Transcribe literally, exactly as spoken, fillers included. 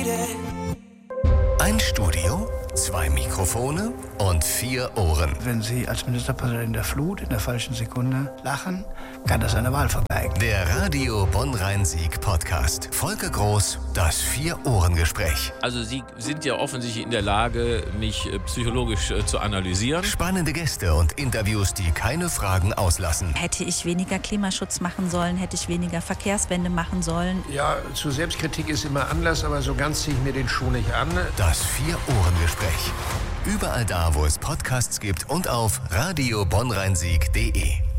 Ein Studio, zwei Mikrofone und vier Ohren. Wenn Sie als Ministerpräsident der Flut in der falschen Sekunde lachen, kann das eine Wahl vergeigen. Der Radio Bonn-Rhein-Sieg-Podcast. Volker Groß, das Vier-Ohren-Gespräch. Also Sie sind ja offensichtlich in der Lage, mich äh, psychologisch äh, zu analysieren. Spannende Gäste und Interviews, die keine Fragen auslassen. Hätte ich weniger Klimaschutz machen sollen? Hätte ich weniger Verkehrswende machen sollen? Ja, zu Selbstkritik ist immer Anlass, aber so ganz ziehe ich mir den Schuh nicht an. Das Vier-Ohren-Gespräch. Überall da, wo es Podcasts gibt und auf radio bonn rhein sieg punkt de.